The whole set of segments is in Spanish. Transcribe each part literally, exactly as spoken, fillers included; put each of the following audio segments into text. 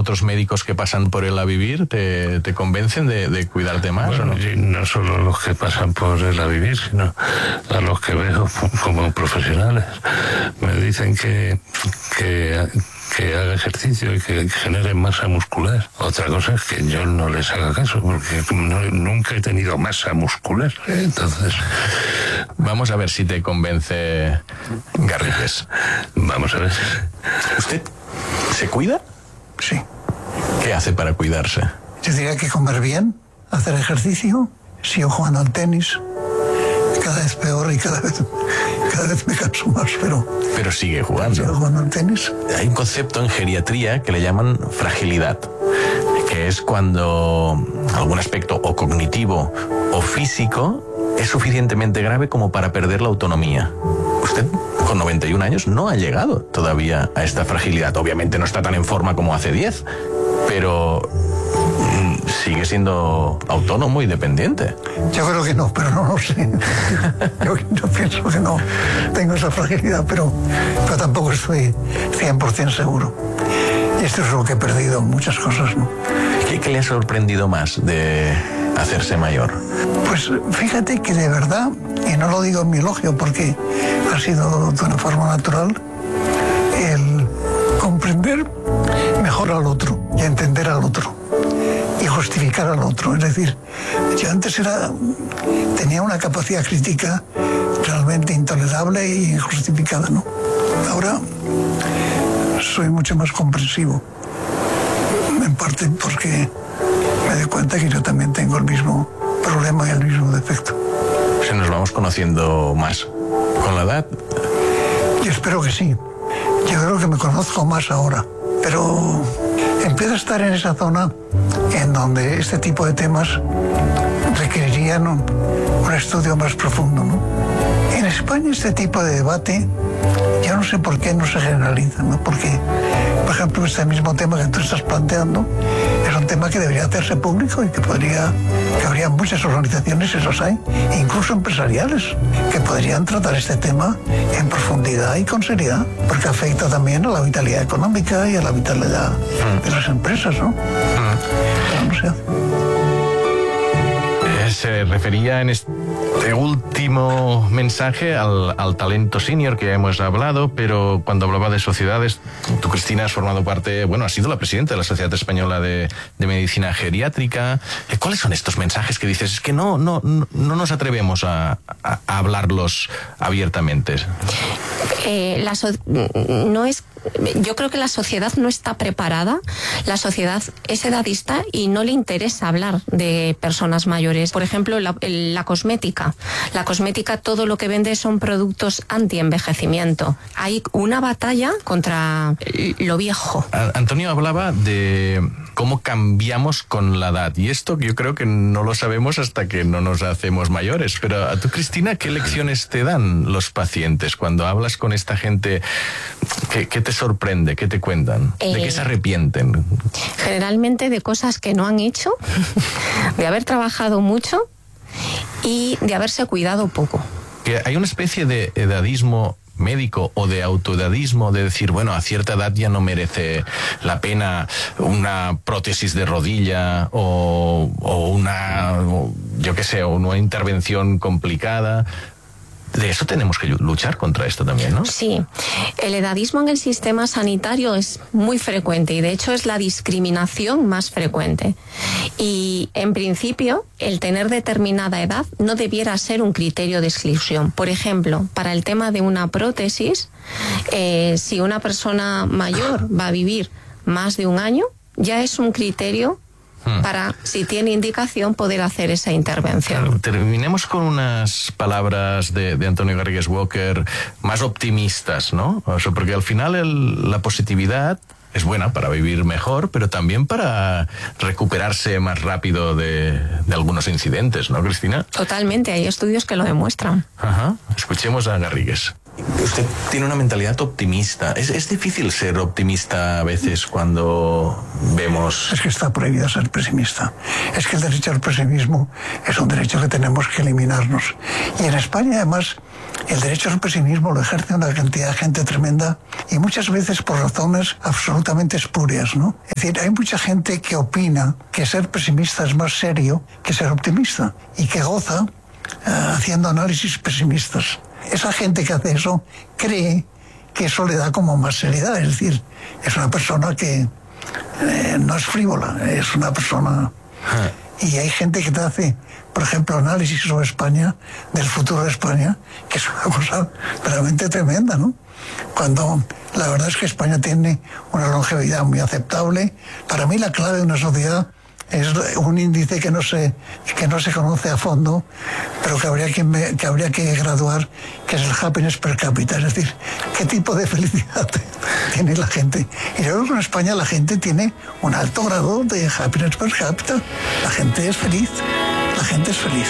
otros médicos que pasan por el A Vivir te, te convencen de, de cuidarte más? Bueno, ¿o no? y no solo los que pasan por el A Vivir, sino a los que veo como profesionales. Me dicen que, que, que haga ejercicio y que genere masa muscular. Otra cosa es que yo no les haga caso, porque no, nunca he tenido masa muscular. Entonces... Vamos a ver si te convence Garrigues. Vamos a ver. ¿Usted se cuida? Sí. ¿Qué hace para cuidarse? Yo diría que comer bien, hacer ejercicio, sigo jugando al tenis, cada vez peor y cada vez, cada vez me canso más, pero... Pero sigue jugando. Sigo jugando al tenis. Hay un concepto en geriatría que le llaman fragilidad, que es cuando algún aspecto o cognitivo o físico es suficientemente grave como para perder la autonomía. Usted, con noventa y un años, no ha llegado todavía a esta fragilidad. Obviamente no está tan en forma como hace diez, pero sigue siendo autónomo y dependiente. Yo creo que no, pero no lo sé. Yo, yo pienso que no tengo esa fragilidad, pero, pero tampoco estoy cien por ciento seguro. Y esto es lo que he perdido, muchas cosas, ¿no? ¿Qué, qué le ha sorprendido más de hacerse mayor? Pues fíjate que de verdad, y no lo digo en mi elogio porque ha sido de una forma natural, el comprender mejor al otro y entender al otro y justificar al otro. Es decir, yo antes era, tenía una capacidad crítica realmente intolerable e injustificada, ¿no? Ahora soy mucho más comprensivo, en parte porque me doy cuenta que yo también tengo el mismo problema y el mismo defecto. Si nos vamos conociendo más con la edad. Yo espero que sí. Yo creo que me conozco más ahora, pero empiezo a estar en esa zona en donde este tipo de temas requerirían un, un estudio más profundo, ¿no? En España este tipo de debate, yo no sé por qué no se generaliza, ¿no? Porque, por ejemplo, este mismo tema que tú estás planteando es un tema que debería hacerse público y que podría, que habría muchas organizaciones, esos hay, incluso empresariales, que podrían tratar este tema en profundidad y con seriedad, porque afecta también a la vitalidad económica y a la vitalidad de las empresas, ¿no? Pero no se hace. Se refería en este último mensaje al, al talento senior que ya hemos hablado, pero cuando hablaba de sociedades, tú, Cristina, has formado parte, bueno, has sido la presidenta de la Sociedad Española de, de Medicina Geriátrica. ¿Cuáles son estos mensajes que dices? Es que no, no, no, no nos atrevemos a, a, a hablarlos abiertamente. Eh, la so- no es Yo creo que la sociedad no está preparada, la sociedad es edadista y no le interesa hablar de personas mayores. Por ejemplo, la, la cosmética. La cosmética, todo lo que vende son productos anti-envejecimiento. Hay una batalla contra lo viejo. Antonio hablaba de cómo cambiamos con la edad, y esto yo creo que no lo sabemos hasta que no nos hacemos mayores. Pero a tú, Cristina, ¿qué lecciones te dan los pacientes cuando hablas con esta gente? ¿Qué, qué te sorprende? ¿Qué te cuentan? ¿De Eh, qué se arrepienten? Generalmente de cosas que no han hecho, de haber trabajado mucho y de haberse cuidado poco. Que hay una especie de edadismo médico o de autoedadismo, de decir, bueno, a cierta edad ya no merece la pena una prótesis de rodilla o, o una, yo qué sé, una intervención complicada. De eso tenemos que luchar contra esto también, ¿no? Sí, el edadismo en el sistema sanitario es muy frecuente y de hecho es la discriminación más frecuente. Y en principio, el tener determinada edad no debiera ser un criterio de exclusión. Por ejemplo, para el tema de una prótesis, eh, si una persona mayor va a vivir más de un año, ya es un criterio para, si tiene indicación, poder hacer esa intervención. Claro, terminemos con unas palabras de, de Antonio Garrigues Walker más optimistas, ¿no? O sea, porque al final el, la positividad es buena para vivir mejor, pero también para recuperarse más rápido de, de algunos incidentes, ¿no, Cristina? Totalmente, hay estudios que lo demuestran. Ajá. Escuchemos a Garrigues. Usted tiene una mentalidad optimista. ¿Es, es difícil ser optimista a veces cuando vemos...? Es que está prohibido ser pesimista. Es que el derecho al pesimismo es un derecho que tenemos que eliminarnos. Y en España, además, El derecho al pesimismo lo ejerce una cantidad de gente tremenda y muchas veces por razones absolutamente espurias, ¿no? Es decir, hay mucha gente que opina que ser pesimista es más serio que ser optimista y que goza uh, haciendo análisis pesimistas. Esa gente que hace eso cree que eso le da como más seriedad, es decir, es una persona que eh, no es frívola, es una persona... Y hay gente que te hace, por ejemplo, análisis sobre España, del futuro de España, que es una cosa realmente tremenda, ¿no? Cuando la verdad es que España tiene una longevidad muy aceptable. Para mí la clave de una sociedad es un índice que no se, que no se conoce a fondo, pero que habría que, que habría que graduar, que es el happiness per cápita, es decir, qué tipo de felicidad tiene la gente. Y yo creo que en España la gente tiene un alto grado de happiness per cápita. La gente es feliz, la gente es feliz.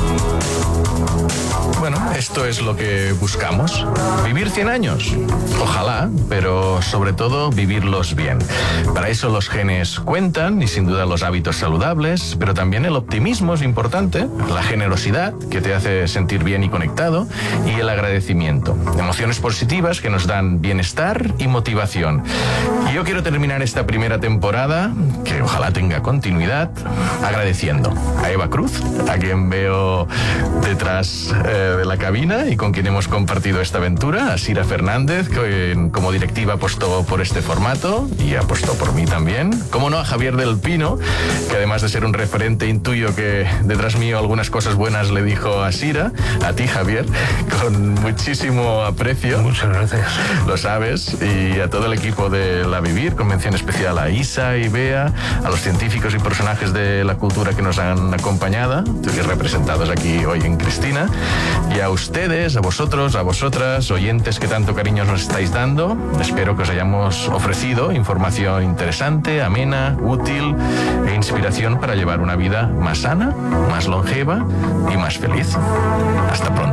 Bueno, esto es lo que buscamos. Vivir cien años. Ojalá, pero sobre todo vivirlos bien. Para eso los genes cuentan y sin duda los hábitos saludables, pero también el optimismo es importante, la generosidad que te hace sentir bien y conectado y el agradecimiento. Emociones positivas que nos dan bienestar y motivación. Y yo quiero terminar esta primera temporada, que ojalá tenga continuidad, agradeciendo a Eva Cruz, a quien veo detrás eh, de la cabina y con quien hemos compartido esta aventura, a Sira Fernández, que como directiva apostó por este formato y apostó por mí también. Como no, a Javier del Pino, que además de ser un referente, intuyo que detrás mío algunas cosas buenas le dijo a Sira, a ti, Javier, con muchísimo aprecio. Muchas gracias. Lo sabes. Y a todo el equipo de La Vivir, con mención especial a Isa y Bea, a los científicos y personajes de la cultura que nos han acompañado, representados aquí hoy en Cristina, y a ustedes, a vosotros, a vosotras, oyentes que tanto cariño nos estáis dando. Espero que os hayamos ofrecido información interesante, amena, útil e inspiración para llevar una vida más sana, más longeva y más feliz. Hasta pronto.